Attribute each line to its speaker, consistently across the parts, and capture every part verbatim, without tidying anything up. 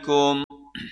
Speaker 1: Assalamualaikum.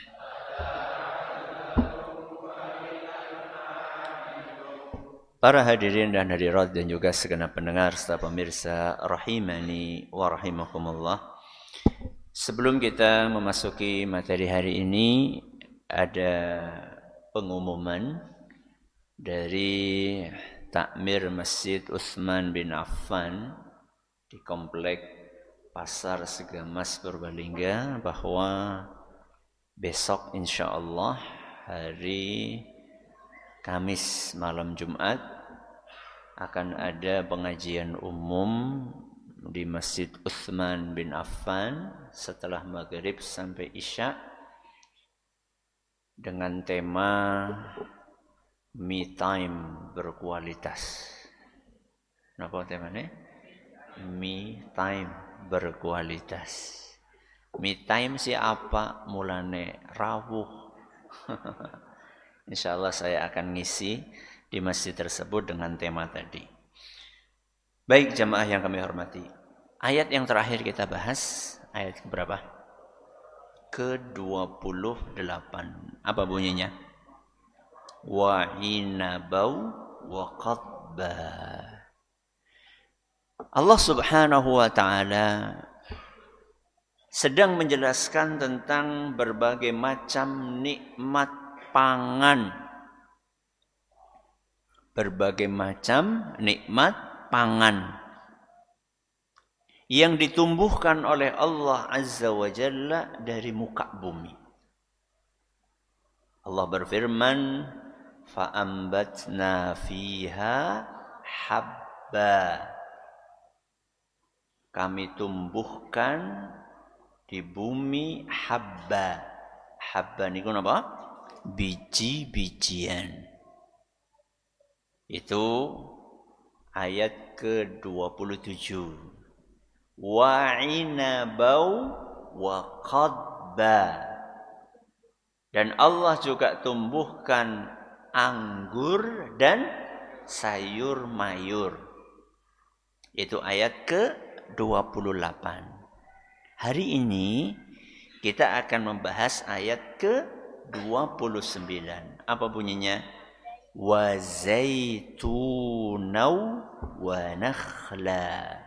Speaker 1: Para hadirin dan hadirat dan juga segenap pendengar serta pemirsa rahimani wa rahimakumullah. Sebelum kita memasuki materi hari ini, ada pengumuman dari takmir Masjid Utsman bin Affan di komplek Pasar Segamas Purbalingga bahwa besok insyaallah hari Kamis malam Jumat akan ada pengajian umum di Masjid Utsman bin Affan setelah maghrib sampai isya dengan tema me time berkualitas. Napa temanya? Me time berkualitas. Me time siapa? Mulane rawuh. Insyaallah saya akan ngisi di masjid tersebut dengan tema tadi. Baik jamaah yang kami hormati. Ayat yang terakhir kita bahas, ayat keberapa? ke dua puluh delapan. Apa bunyinya? Wa inabau wa qadba. Allah Subhanahu wa taala sedang menjelaskan tentang berbagai macam nikmat pangan. Berbagai macam nikmat pangan yang ditumbuhkan oleh Allah Azza wa Jalla dari muka bumi. Allah berfirman, فَأَنْبَتْنَا فِيهَا حَبًّا. Kami tumbuhkan di bumi habba. Habba niku napa? Biji-bijian. Itu ayat ke dua puluh tujuh. Wa inabau wa qadba. Dan Allah juga tumbuhkan anggur dan sayur mayur. Itu ayat ke dua puluh delapan. Hari ini kita akan membahas ayat ke dua puluh sembilan. Apa bunyinya? Wa zaitunau wa nakhla.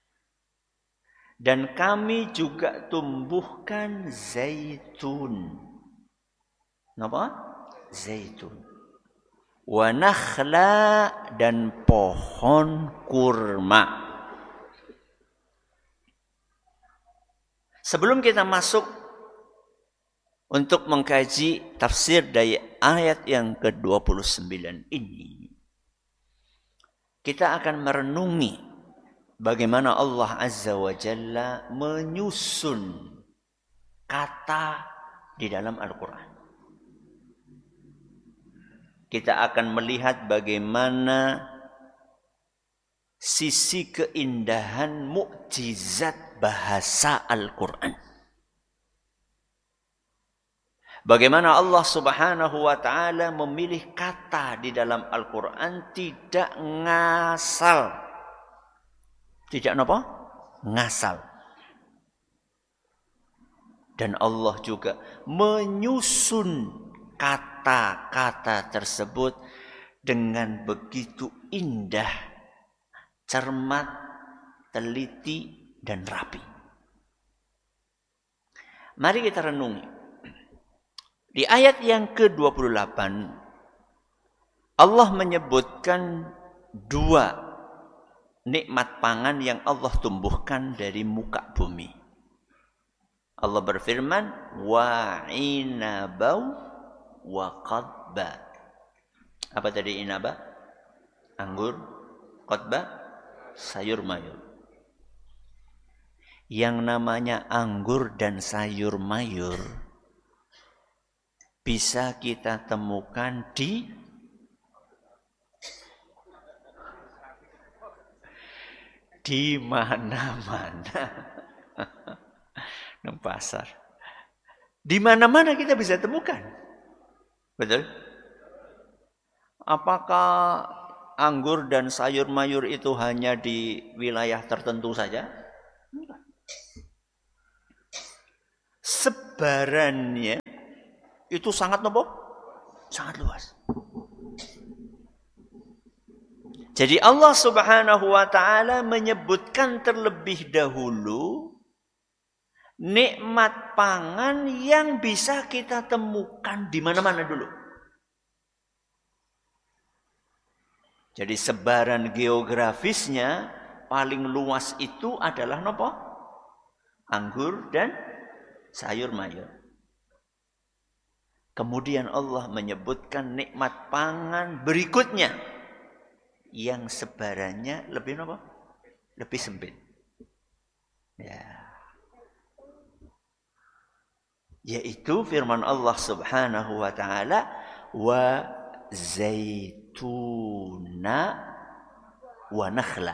Speaker 1: Dan kami juga tumbuhkan zaitun. Napa? Zaitun. Wa nakhla dan pohon kurma. Sebelum kita masuk untuk mengkaji tafsir dari ayat yang ke dua puluh sembilan ini, kita akan merenungi bagaimana Allah Azza wa Jalla menyusun kata di dalam Al-Quran. Kita akan melihat bagaimana sisi keindahan mukjizat bahasa Al-Quran. Bagaimana Allah Subhanahu wa taala memilih kata di dalam Al-Quran tidak ngasal. Tidak apa? Ngasal. Dan Allah juga menyusun kata-kata tersebut dengan begitu indah, cermat, teliti, dan rapi. Mari kita renungi. Di ayat yang ke dua puluh delapan, Allah menyebutkan dua nikmat pangan yang Allah tumbuhkan dari muka bumi. Allah berfirman, wa inabau wa qadba. Apa tadi inaba? Anggur. Qadba? Sayur mayur. Yang namanya anggur dan sayur mayur bisa kita temukan di di mana-mana. Di pasar. Di mana-mana kita bisa temukan. Betul? Apakah anggur dan sayur mayur itu hanya di wilayah tertentu saja? sebarannya itu sangat nopo? Sangat luas. Jadi Allah Subhanahu wa taala menyebutkan terlebih dahulu nikmat pangan yang bisa kita temukan di mana-mana dulu. Jadi sebaran geografisnya paling luas itu adalah nopo? Anggur dan sayur mayur. Kemudian Allah menyebutkan nikmat pangan berikutnya yang sebarannya lebih nopo? Lebih sempit. Ya. Yaitu firman Allah Subhanahu wa taala wa zaituna wa nakhla.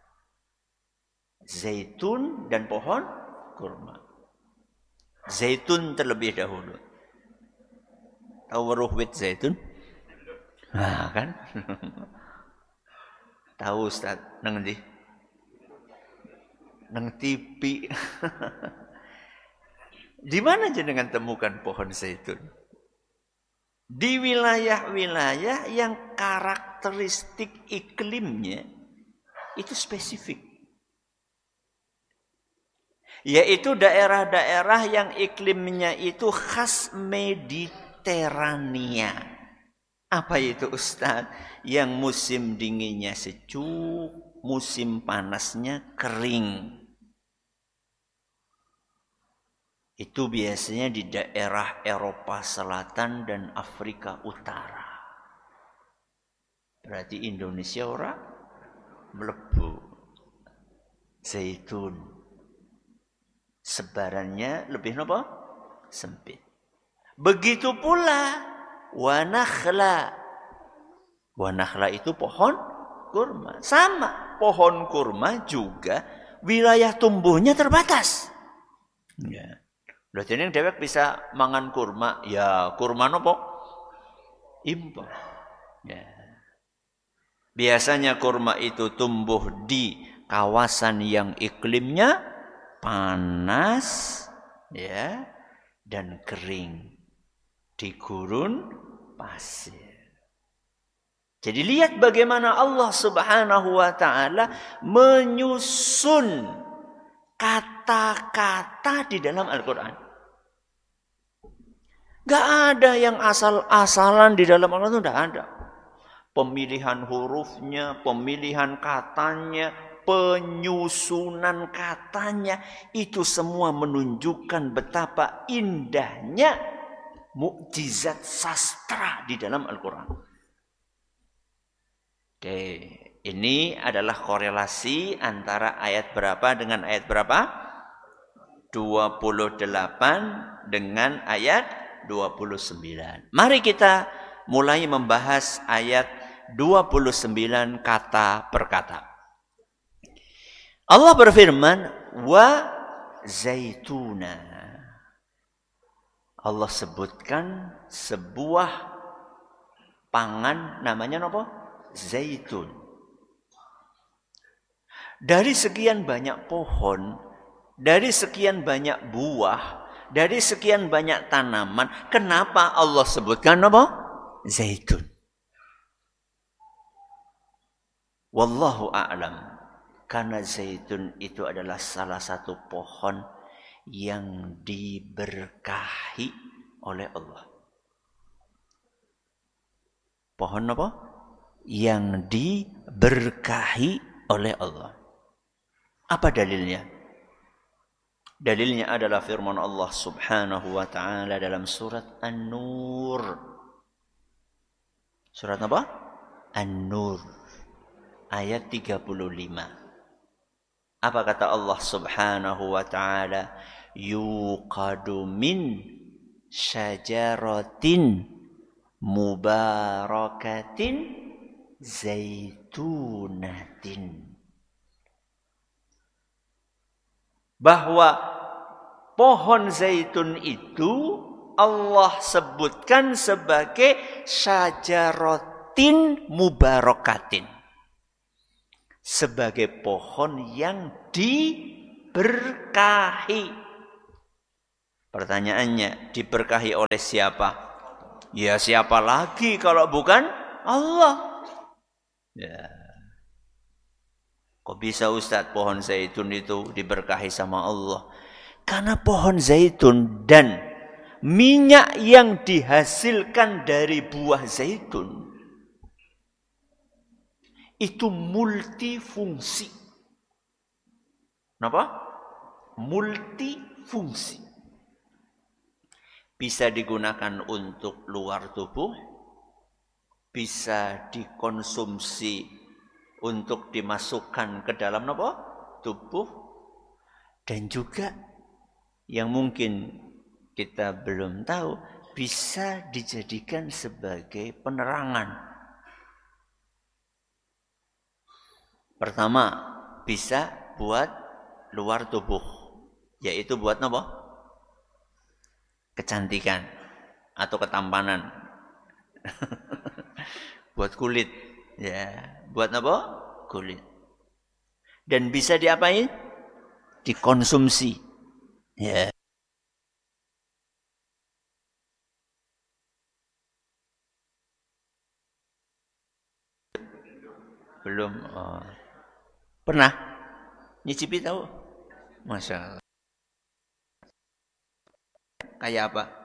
Speaker 1: Zaitun dan pohon kurma. Zaitun terlebih dahulu. Tahu weruh wit zaitun? Nah, kan? Tahu Ustaz, nang ndi? Nang T V. Di mana jenengan temukan pohon zaitun? Di wilayah-wilayah yang karakteristik iklimnya itu spesifik. Yaitu daerah-daerah yang iklimnya itu khas Mediterania. Apa itu Ustaz? Yang musim dinginnya sejuk, musim panasnya kering. Itu biasanya di daerah Eropa Selatan dan Afrika Utara. Berarti Indonesia ora mlebu. Zaitun. Sebarannya lebih napa? Sempit. Begitu pula wanakhla. Wanakhla itu pohon kurma. Sama, pohon kurma juga wilayah tumbuhnya terbatas. Ya. Loh jadi dewek bisa mangan kurma, ya kurma nopo? Impor. Ya. Biasanya kurma itu tumbuh di kawasan yang iklimnya panas, ya, dan kering, di gurun pasir. Jadi lihat bagaimana Allah Subhanahu wa taala menyusun kata-kata di dalam Al-Qur'an. Gak ada yang asal-asalan di dalam Al-Quran itu tidak ada. Pemilihan hurufnya, pemilihan katanya, penyusunan katanya, itu semua menunjukkan betapa indahnya mukjizat sastra di dalam Al-Quran. Oke, ini adalah korelasi antara ayat berapa dengan ayat berapa? dua puluh delapan dengan ayat dua puluh sembilan. Mari kita mulai membahas ayat dua puluh sembilan kata per kata. Allah berfirman, wa zaituna. Allah sebutkan sebuah pangan namanya apa? Zaitun. Dari sekian banyak pohon, dari sekian banyak buah, dari sekian banyak tanaman, kenapa Allah sebutkan apa? Zaitun. Wallahu a'lam. Karena zaitun itu adalah salah satu pohon yang diberkahi oleh Allah. Pohon apa? Yang diberkahi oleh Allah. Apa dalilnya? Dalilnya adalah firman Allah Subhanahu wa taala dalam surat An-Nur. Surat apa? An-Nur. Ayat tiga puluh lima. Apa kata Allah Subhanahu wa taala? Yuqadu min syajaratin mubarakatin zaitunatin. Bahwa pohon zaitun itu Allah sebutkan sebagai syajaratin mubarakatin. Sebagai pohon yang diberkahi. Pertanyaannya, diberkahi oleh siapa? Ya siapa lagi kalau bukan Allah? Ya. Kok bisa Ustadz pohon zaitun itu diberkahi sama Allah? Karena pohon zaitun dan minyak yang dihasilkan dari buah zaitun itu multifungsi. Kenapa? Multifungsi. Bisa digunakan untuk luar tubuh, bisa dikonsumsi untuk dimasukkan ke dalam apa? Tubuh, dan juga yang mungkin kita belum tahu, bisa dijadikan sebagai penerangan. Pertama, bisa buat luar tubuh, yaitu buat apa? Kecantikan atau ketampanan. Buat kulit, ya. Buat apa? Kulit. Dan bisa diapain? Dikonsumsi. Ya. Belum. Oh. Pernah? Nyicipi tahu? Masya Allah. Kayak apa?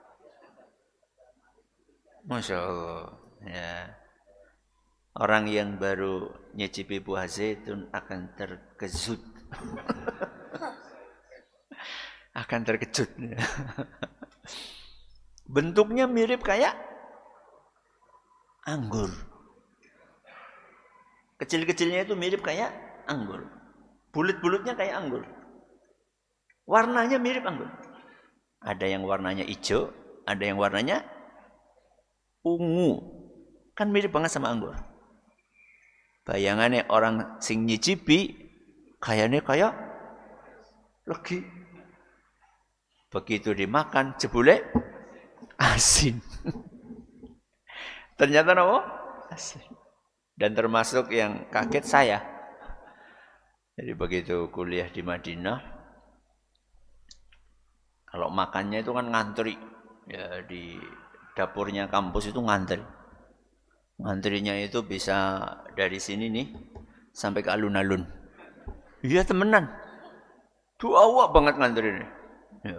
Speaker 1: Masya Allah. Ya. Orang yang baru nyicipi buah zaitun akan terkejut. akan terkejut. Bentuknya mirip kayak anggur. Kecil-kecilnya itu mirip kayak anggur. Bulut-bulutnya kayak anggur. Warnanya mirip anggur. Ada yang warnanya hijau, ada yang warnanya ungu. Kan mirip banget sama anggur. Bayangannya orang sing nyicipi kayaknya kayak legi. Begitu dimakan jebule asin. Ternyata apa? Asin. Dan termasuk yang kaget saya. Jadi begitu kuliah di Madinah, kalau makannya itu kan ngantri. Ya, di dapurnya kampus itu ngantri. Ngantrinya itu bisa dari sini nih sampai ke alun-alun. Iya temenan. Tuh awak banget ngantrinya. Ya.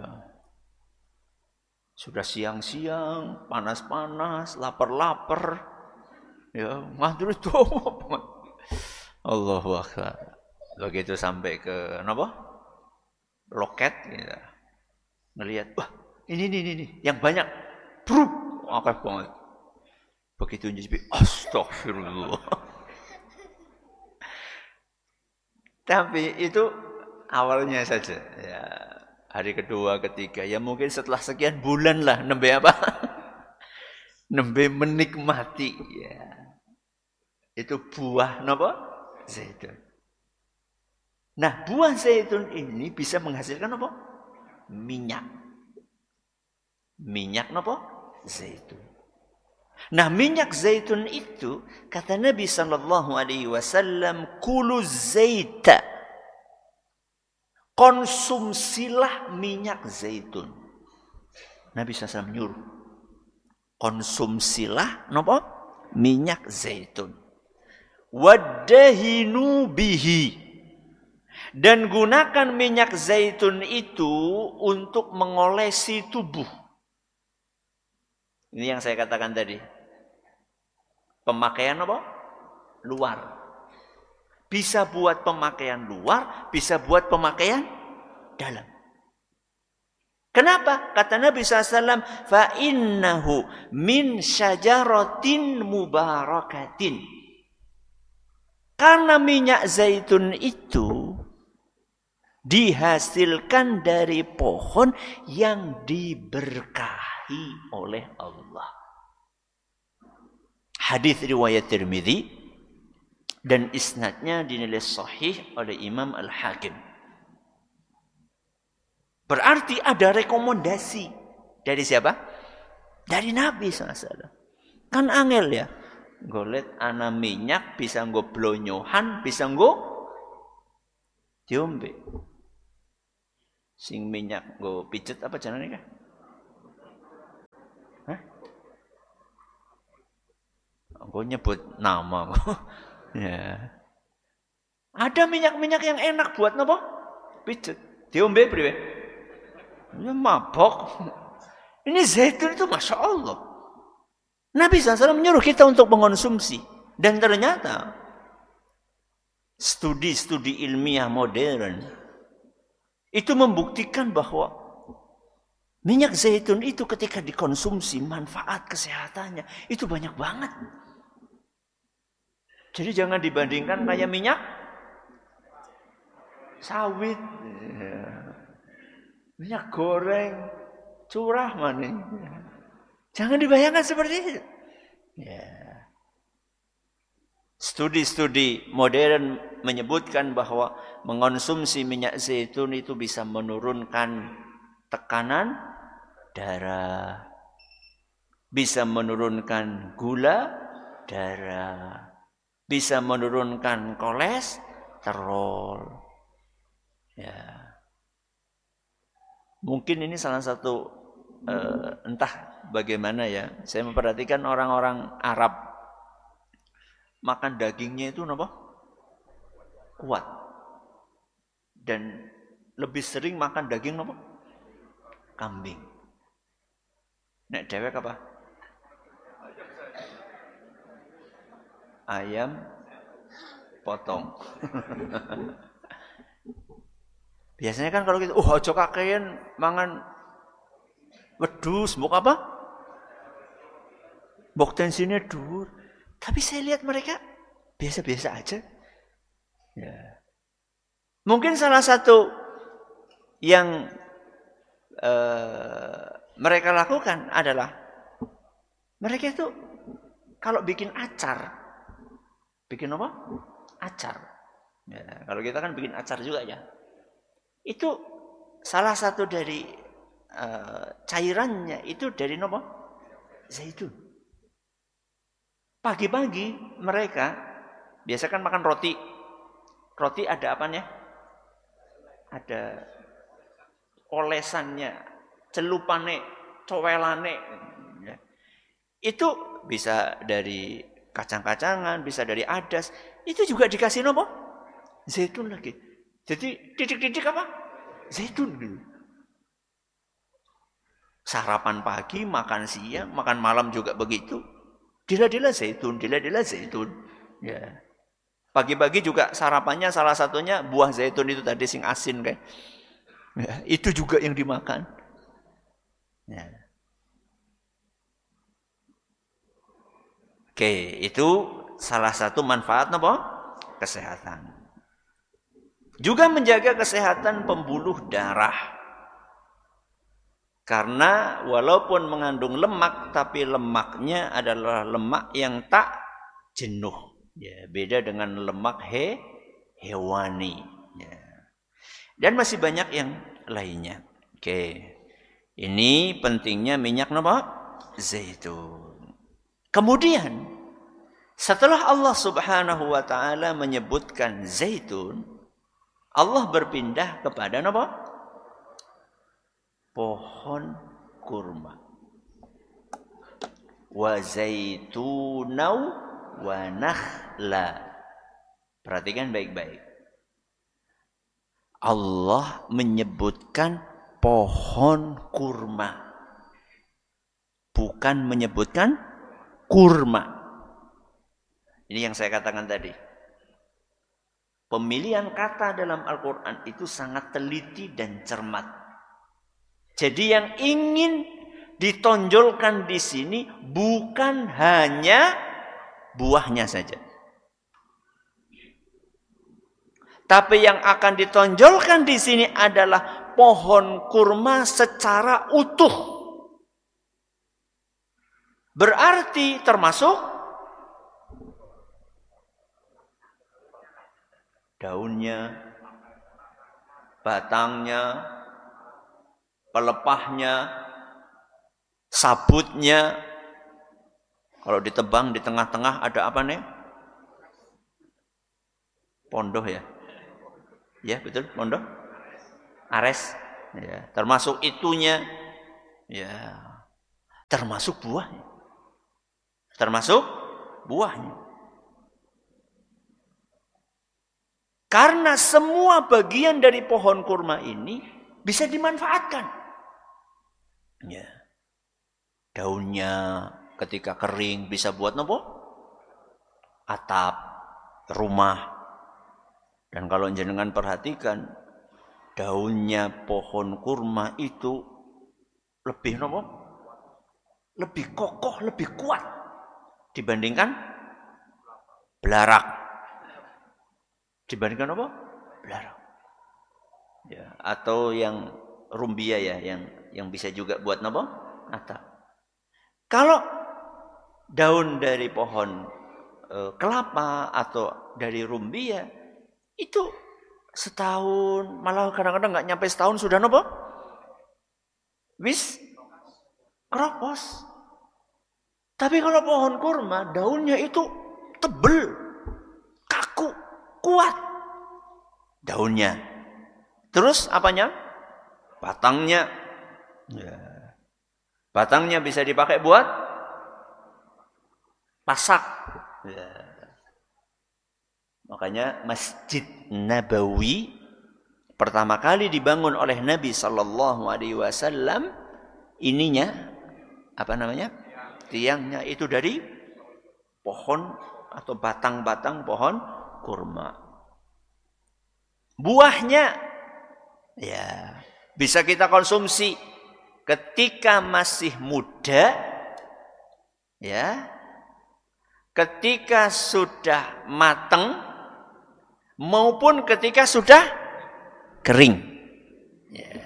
Speaker 1: Sudah siang-siang, panas-panas, lapar-lapar. Ya, ngantri tuh awak banget. Allahu Akbar. Begitu sampai ke apa? Loket gitu. Ngelihat, wah, ini ini ini yang banyak. Bruk, akeh banget. Begitu nyicipi, astagfirullah. Tapi itu awalnya saja. Ya, hari kedua, ketiga, ya mungkin setelah sekian bulan lah, nembe apa? Nembe menikmati. Ya. Itu buah apa? Zaitun. Nah, buah zaitun ini bisa menghasilkan apa? Minyak. Minyak apa? Zaitun. Nah, minyak zaitun itu kata Nabi sallallahu alaihi wasallam, kulu zaita. Konsumsilah minyak zaitun. Nabi sallallahu alaihi wasallam nyuruh. Konsumsilah napa? Minyak zaitun. Wadahinu bihi. Dan gunakan minyak zaitun itu untuk mengolesi tubuh. Ini yang saya katakan tadi. Pemakaian apa? Luar. Bisa buat pemakaian luar, bisa buat pemakaian dalam. Kenapa? Kata Nabi sallallahu alaihi wasallam, فَإِنَّهُ مِنْ شَجَرَةٍ مُبَارَكَةٍ. Karena minyak zaitun itu dihasilkan dari pohon yang diberkahi oleh Allah. Hadis riwayat Tirmidzi dan isnadnya dinilai sahih oleh Imam Al-Hakim. Berarti ada rekomendasi dari siapa? Dari Nabi sallallahu alaihi wasallam. Kan angel ya. Golet ana minyak bisa nggo blonyohan, bisa nggo diombe. Sing minyak nggo pijet apa jenenge kah? Hah? Nggo nyebut nama. Ya. Ada minyak-minyak yang enak buat napa? Pijet. Diombe priwe? Ya mabok. Ini zaitun itu Masya Allah. Nabi shallallahu alaihi wasallam menyuruh kita untuk mengonsumsi. Dan ternyata studi-studi ilmiah modern itu membuktikan bahwa minyak zaitun itu ketika dikonsumsi manfaat kesehatannya itu banyak banget. Jadi jangan dibandingkan kayak minyak sawit, minyak goreng, curah mana. Jangan dibayangkan seperti itu. Ya. Studi-studi modern menyebutkan bahwa mengonsumsi minyak zaitun itu bisa menurunkan tekanan darah, bisa menurunkan gula darah, bisa menurunkan kolesterol. Ya. Mungkin ini salah satu uh, entah bagaimana ya. Saya memperhatikan orang-orang Arab makan dagingnya itu apa? Kuat. Dan lebih sering makan daging apa? Kambing. Nek dewek apa? Ayam potong. Biasanya kan kalau gitu, oh aja kakean mangan wedhus, mbok apa? Mbok tensinya dhuwur. Tapi saya lihat mereka biasa-biasa aja. Ya. Mungkin salah satu yang uh, mereka lakukan adalah mereka itu kalau bikin acar, bikin apa? Acar. Ya, kalau kita kan bikin acar juga ya. Itu salah satu dari uh, cairannya itu dari apa? Zaitun. Pagi-pagi mereka biasa kan makan roti. Roti ada apanya? Ada olesannya, celupane, cowelane. Ya. Itu bisa dari kacang-kacangan, bisa dari adas. Itu juga dikasih apa? Zaitun lagi. Jadi titik-titik apa? Zaitun gitu. Sarapan pagi, makan siang, makan malam juga begitu. Dila-dila zaitun, dila-dila zaitun. Ya. Pagi-pagi juga sarapannya salah satunya buah zaitun itu tadi sing asin kayak. Ya, itu juga yang dimakan. Ya. Oke, itu salah satu manfaat apa? Kesehatan. Juga menjaga kesehatan pembuluh darah. Karena walaupun mengandung lemak, tapi lemaknya adalah lemak yang tak jenuh. Ya, beda dengan lemak he, hewani. Ya. Dan masih banyak yang lainnya. Oke, ini pentingnya minyak apa? Zaitun. Kemudian, setelah Allah Subhanahu wa Ta'ala menyebutkan zaitun, Allah berpindah kepada apa? Pohon kurma. Wa zaitunau wa nakhla. Perhatikan baik-baik. Allah menyebutkan pohon kurma. Bukan menyebutkan kurma. Ini yang saya katakan tadi. Pemilihan kata dalam Al-Quran itu sangat teliti dan cermat. Jadi yang ingin ditonjolkan di sini bukan hanya buahnya saja. Tapi yang akan ditonjolkan di sini adalah pohon kurma secara utuh. Berarti termasuk daunnya, batangnya, pelepahnya, sabutnya. Kalau ditebang di tengah-tengah ada apa nih? Pondoh ya? Ya betul, pondoh. Ares. Ya, termasuk itunya, ya, termasuk buahnya, termasuk buahnya. Karena semua bagian dari pohon kurma ini bisa dimanfaatkan. Ya. Daunnya ketika kering bisa buat nopo? Atap rumah. Dan kalau jenengan perhatikan, daunnya pohon kurma itu lebih nopo? Lebih kokoh, lebih kuat dibandingkan belarak. Dibandingkan apa? Belarak. Ya, atau yang rumbia ya, yang yang bisa juga buat nopo? Atap. Kalau daun dari pohon e, kelapa atau dari rumbia itu setahun, malah kadang-kadang nggak nyampe setahun sudah nopo? Wis keropos. Tapi kalau pohon kurma daunnya itu tebel, kaku, kuat daunnya. Terus apanya? Batangnya. Ya. Batangnya bisa dipakai buat pasak. Ya. Makanya Masjid Nabawi pertama kali dibangun oleh Nabi Sallallahu Alaihi Wasallam, ininya apa namanya? Tiangnya itu dari pohon atau batang-batang pohon kurma. Buahnya ya bisa kita konsumsi ketika masih muda, ya. Ketika sudah matang maupun ketika sudah kering. Ya.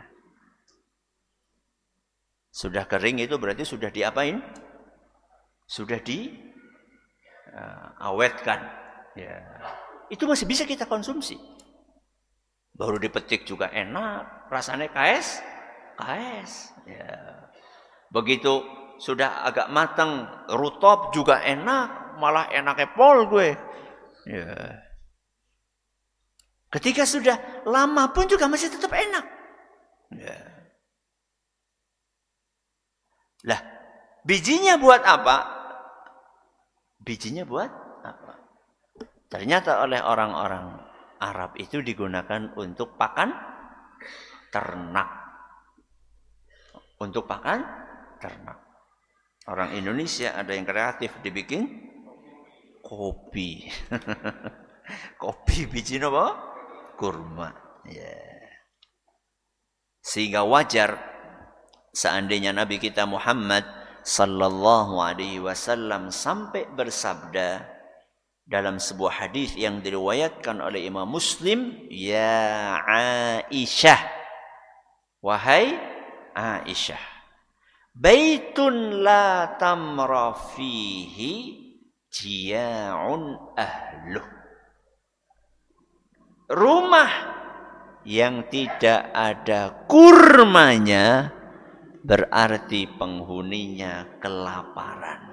Speaker 1: Sudah kering itu berarti sudah diapain? Sudah di uh, awetkan. Ya. Itu masih bisa kita konsumsi. Baru dipetik juga enak, rasanya kaes, kaes. Ya. Begitu sudah agak matang, rutop juga enak, malah enaknya pol gue. Ya. Ketika sudah lama pun juga masih tetap enak. Ya. Lah, bijinya buat apa? Bijinya buat apa? Ternyata oleh orang-orang Arab itu digunakan untuk pakan ternak. Untuk pakan ternak. Orang Indonesia ada yang kreatif dibikin kopi. Kopi biji apa? Kurma. Yeah. Sehingga wajar seandainya Nabi kita Muhammad sallallahu alaihi wasallam sampai bersabda dalam sebuah hadis yang diriwayatkan oleh Imam Muslim, ya Aisyah, wahai Aisyah, baitun la tamra fihi jiya'un ahluh. Rumah yang tidak ada kurmanya berarti penghuninya kelaparan.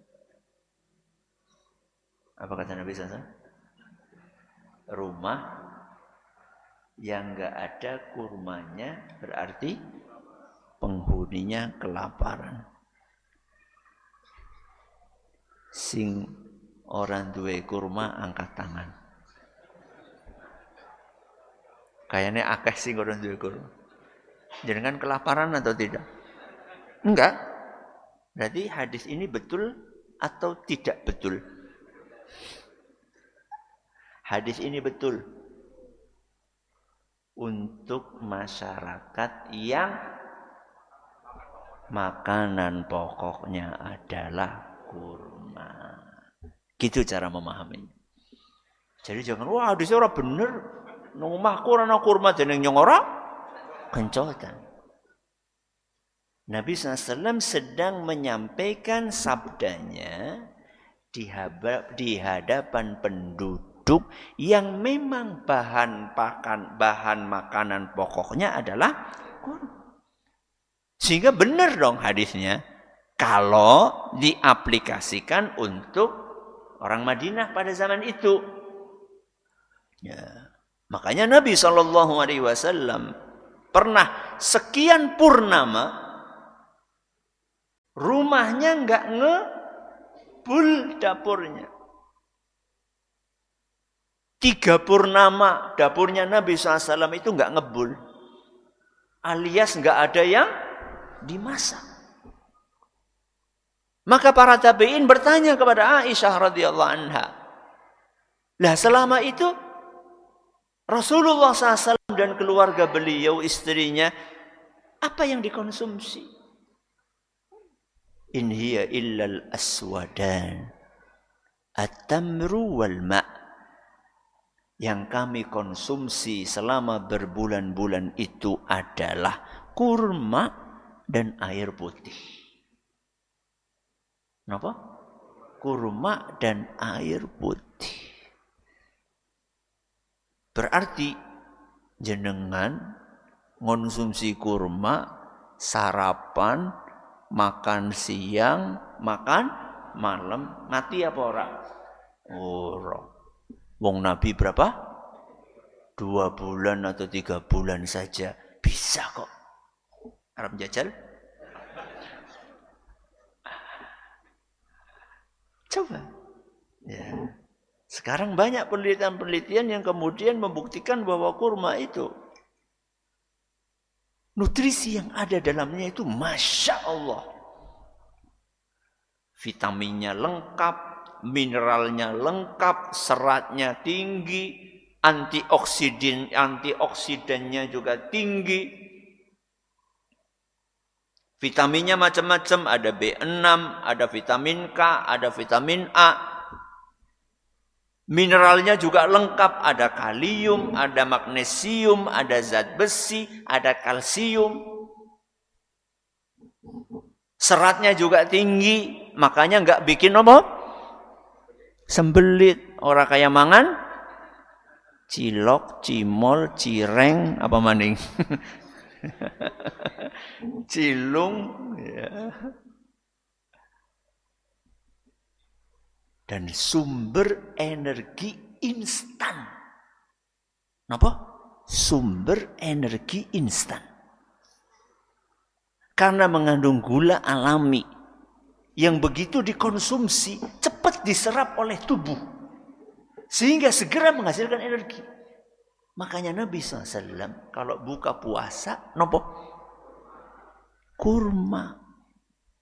Speaker 1: Apa kata Nabi sallallahu alaihi wasallam? Rumah yang enggak ada kurmanya berarti penghuninya kelaparan. Sing orang duwe kurma angkat tangan. Kayaknya akeh sing orang duwe kurma. Jangan kelaparan atau tidak? Enggak. Berarti hadis ini betul atau tidak betul? Hadis ini betul untuk masyarakat yang makanan pokoknya adalah kurma. Gitu cara memahaminya. Jadi jangan, wah hadisnya ora bener. Nang omahku ora ana kurma jeneng nyong ora kencotan. Nabi sallallahu alaihi wasallam sedang menyampaikan sabdanya di hadapan penduduk yang memang bahan pakan, bahan makanan pokoknya adalah kurma. Sehingga benar dong hadisnya kalau diaplikasikan untuk orang Madinah pada zaman itu. Ya. Makanya Nabi shallallahu alaihi wasallam Pernah sekian purnama rumahnya nggak ngebul dapurnya. Tiga purnama dapurnya Nabi shallallahu alaihi wasallam itu nggak ngebul, alias nggak ada yang dimasak. Maka para tabi'in bertanya kepada Aisyah radhiyallahu anha, lah selama itu Rasulullah shallallahu alaihi wasallam dan keluarga beliau, istrinya, apa yang dikonsumsi? In hiya illal aswadan at-tamru wal ma'. Yang kami konsumsi selama berbulan-bulan itu adalah kurma dan air putih. Kenapa? Kurma dan air putih. Berarti jenengan konsumsi kurma, sarapan, makan siang, makan malam, mati apa ora? Ora. Wong Nabi berapa? Dua bulan atau tiga bulan saja bisa kok. Arab jajal? Coba. Ya. Sekarang banyak penelitian-penelitian yang kemudian membuktikan bahwa kurma itu nutrisi yang ada dalamnya itu Masya Allah. Vitaminnya lengkap, mineralnya lengkap, seratnya tinggi, antioksidan antioksidannya juga tinggi. Vitaminnya macam-macam, ada B enam, ada vitamin K, ada vitamin A. Mineralnya juga lengkap, ada kalium, ada magnesium, ada zat besi, ada kalsium. Seratnya juga tinggi, makanya enggak bikin apa? Sembelit, orang kaya mangan cilok, cimol, cireng, apa maning? Cilung, ya. Dan sumber energi instan. Kenapa? Sumber energi instan. Karena mengandung gula alami yang begitu dikonsumsi cepat diserap oleh tubuh sehingga segera menghasilkan energi. Makanya Nabi shallallahu alaihi wasallam kalau buka puasa nopo kurma.